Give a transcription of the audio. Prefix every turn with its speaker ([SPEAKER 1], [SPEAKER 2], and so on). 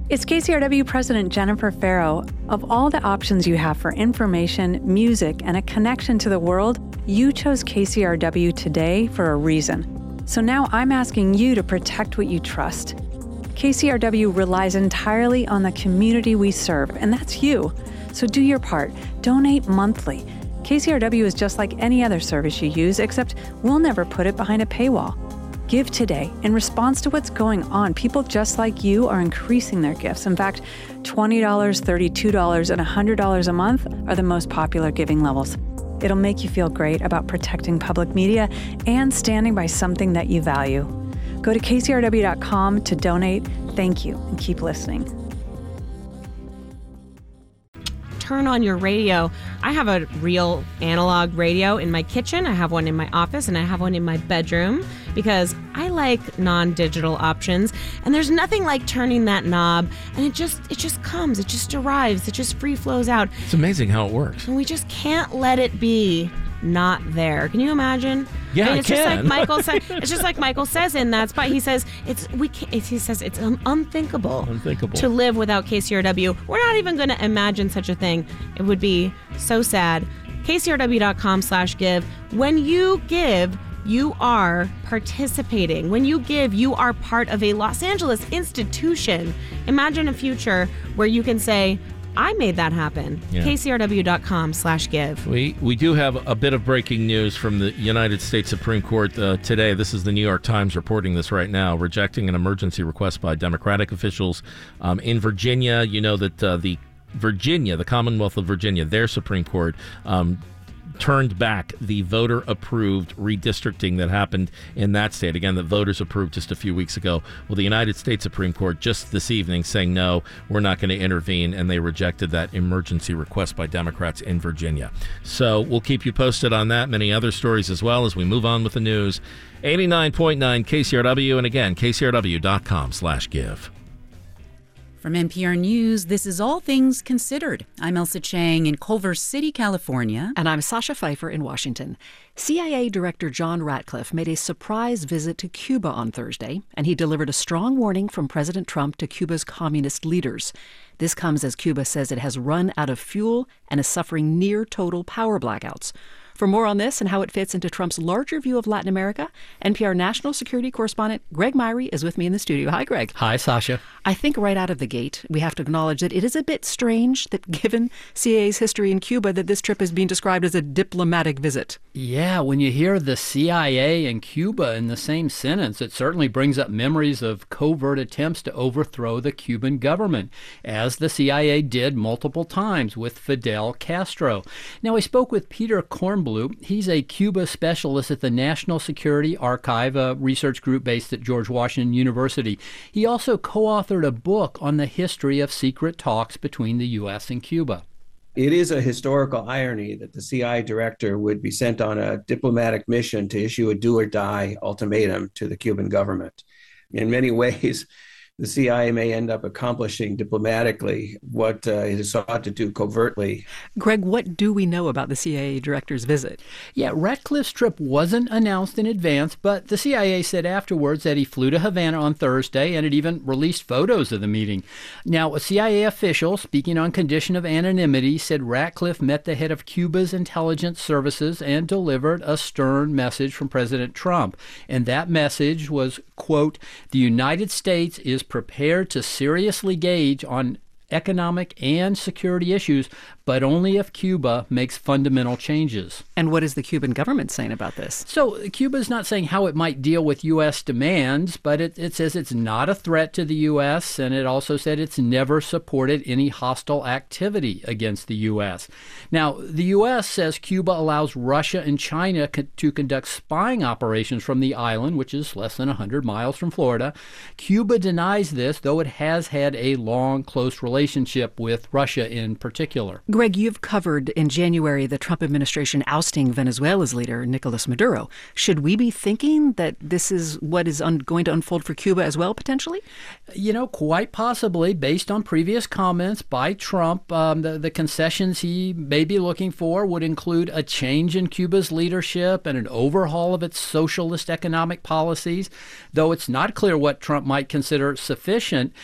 [SPEAKER 1] It's KCRW President Jennifer Farrow. Of all the options you have for information, music, and a connection to the world, you chose KCRW today for a reason. So now I'm asking you to protect what you trust. KCRW relies entirely on the community we serve, and that's you. So do your part. Donate monthly. KCRW is just like any other service you use, except we'll never put it behind a paywall. Give today. In response to what's going on, people just like you are increasing their gifts. In fact, $20, $32, and $100 a month are the most popular giving levels. It'll make you feel great about protecting public media and standing by something that you value. Go to kcrw.com to donate. Thank you, and keep listening.
[SPEAKER 2] Turn on your radio. I have a real analog radio in my kitchen. I have one in my office, and I have one in my bedroom because I like non-digital options. And there's nothing like turning that knob, and it just comes, it just arrives, it just free flows out.
[SPEAKER 3] It's amazing how it works.
[SPEAKER 2] And we just can't let it be not there. Can you imagine?
[SPEAKER 3] Yeah,
[SPEAKER 2] it's
[SPEAKER 3] I can.
[SPEAKER 2] Just like Michael said. It's just like Michael says in that spot. He says it's unthinkable to live without KCRW. We're not even going to imagine such a thing. It would be so sad. KCRW.com/give. When you give, you are participating. When you give, you are part of a Los Angeles institution. Imagine a future where you can say, I made that happen. Yeah. KCRW.com/give.
[SPEAKER 3] We do have a bit of breaking news from the United States Supreme Court today. This is the New York Times reporting this right now, rejecting an emergency request by Democratic officials in Virginia. You know that the Commonwealth of Virginia, their Supreme Court, turned back the voter-approved redistricting that happened in that state. Again, that voters approved just a few weeks ago. Well, the United States Supreme Court just this evening saying, no, we're not going to intervene, and they rejected that emergency request by Democrats in Virginia. So we'll keep you posted on that, many other stories as well as we move on with the news. 89.9 KCRW, and again, kcrw.com/give.
[SPEAKER 4] From NPR News, this is All Things Considered. I'm Elsa Chang in Culver City, California.
[SPEAKER 5] And I'm Sasha Pfeiffer in Washington. CIA Director John Ratcliffe made a surprise visit to Cuba on Thursday, and he delivered a strong warning from President Trump to Cuba's communist leaders. This comes as Cuba says it has run out of fuel and is suffering near total power blackouts. For more on this and how it fits into Trump's larger view of Latin America, NPR national security correspondent Greg Myrie is with me in the studio. Hi, Greg.
[SPEAKER 6] Hi, Sasha.
[SPEAKER 5] I think right out of the gate, we have to acknowledge that it is a bit strange that given CIA's history in Cuba, that this trip is being described as a diplomatic visit.
[SPEAKER 6] Yeah, when you hear the CIA and Cuba in the same sentence, it certainly brings up memories of covert attempts to overthrow the Cuban government, as the CIA did multiple times with Fidel Castro. Now, I spoke with Peter Kornblum. He's a Cuba specialist at the National Security Archive, a research group based at George Washington University. He also co-authored a book on the history of secret talks between the U.S. and Cuba.
[SPEAKER 7] It is a historical irony that the CIA director would be sent on a diplomatic mission to issue a do-or-die ultimatum to the Cuban government. In many ways, the CIA may end up accomplishing diplomatically what it has sought to do covertly.
[SPEAKER 5] Greg, what do we know about the CIA director's visit?
[SPEAKER 6] Yeah, Ratcliffe's trip wasn't announced in advance, but the CIA said afterwards that he flew to Havana on Thursday, and it even released photos of the meeting. Now, a CIA official, speaking on condition of anonymity, said Ratcliffe met the head of Cuba's intelligence services and delivered a stern message from President Trump. And that message was, quote, "The United States is prepared to seriously gauge on economic and security issues, but only if Cuba makes fundamental changes."
[SPEAKER 5] And what is the Cuban government saying about this?
[SPEAKER 6] So Cuba's not saying how it might deal with U.S. demands, but it says it's not a threat to the U.S., and it also said it's never supported any hostile activity against the U.S. Now, the U.S. says Cuba allows Russia and China to conduct spying operations from the island, which is less than 100 miles from Florida. Cuba denies this, though it has had a long, close relationship with Russia in particular.
[SPEAKER 5] Greg, you've covered in January the Trump administration ousting Venezuela's leader, Nicolas Maduro. Should we be thinking that this is what is going to unfold for Cuba as well, potentially?
[SPEAKER 6] You know, quite possibly, based on previous comments by Trump. The concessions he may be looking for would include a change in Cuba's leadership and an overhaul of its socialist economic policies, though it's not clear what Trump might consider sufficient.